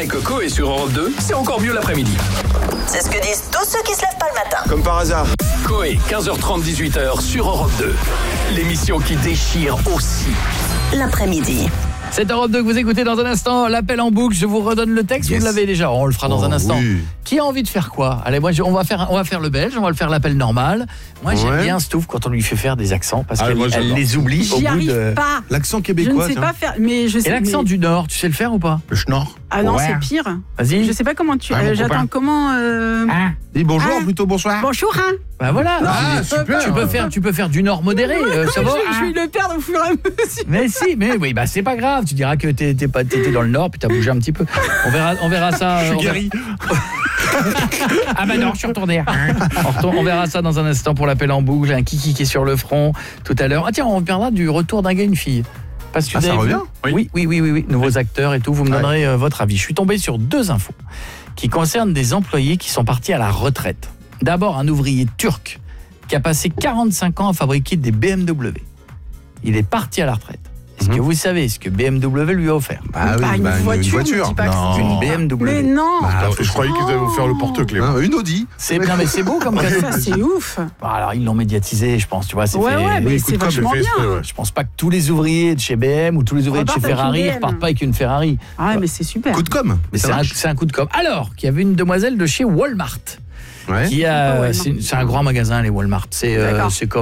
et Coco et sur Europe 2, c'est encore mieux l'après-midi. C'est ce que disent tous ceux qui se lèvent pas le matin. Comme par hasard. Coé, 15h30, 18h sur Europe 2. L'émission qui déchire aussi. L'après-midi. C'est Europe 2 que vous écoutez dans un instant. L'appel en boucle, je vous redonne le texte, Yes. Vous l'avez déjà, on le fera dans un instant. Oui. Qui a envie de faire quoi? Allez, moi on va faire le belge, on va le faire l'appel normal. Moi j'aime Ouais. bien Stouff quand on lui fait faire des accents parce qu'elle moi, elle j'adore. les oublie au J'y bout arrive de... pas. L'accent Je québécois, ne sais tiens. pas faire, mais je sais. Et l'accent mais- du Nord, tu sais le faire ou pas? Le schnorr. Ah non, Ouais. c'est pire. Vas-y. Je sais pas comment tu. Ah, mon J'attends copain. comment. Dis bonjour, Ah. plutôt bonsoir. Bonjour, hein. Bah voilà. Ah, super. Tu peux faire du Nord modéré, ça va. Je vais le perdre au fur et à mesure. Mais si, mais oui, bah c'est pas grave. Tu diras que t'étais dans le Nord puis t'as bougé un petit peu. On verra ça. Je suis on verra- guéri. Ah bah non, je suis retourné. On verra ça dans un instant pour l'appel en boucle. Un kiki qui est sur le front tout à l'heure. Ah tiens, on parlera du retour d'un gars et une fille. Parce que Ah, vous ça avez vu revient ? Oui. Nouveaux acteurs et tout. Vous me Ouais. donnerez votre avis. Je suis tombé sur 2 infos qui concernent des employés qui sont partis à la retraite. D'abord, un ouvrier turc qui a passé 45 ans à fabriquer des BMW. Il est parti à la retraite. Est-ce que vous savez ce que BMW lui a offert? Ah oui, Une bah, voiture, me dis pas que Non. c'est Une BMW. Mais non. Bah, Je croyais qu'ils allaient vous faire le porte-clés. Hein, une Audi. C'est bien, mais c'est beau comme cadeau. Ça, c'est ouf. Bon, alors ils l'ont médiatisé, je pense, tu vois, c'est Ouais, fait. ouais, mais écoute, c'est comme vachement fait bien. exprès, ouais. Je pense pas que tous les ouvriers de chez BM ou tous les ouvriers de chez Repartent avec Ferrari une BM. repartent pas avec une Ferrari. Ah, mais c'est super. Coup de com. Mais c'est un coup de com'. Alors, qu'il y avait une demoiselle de chez Walmart Ouais. qui Ah a ouais, non. c'est un grand magasin les Walmart. C'est D'accord. c'est comme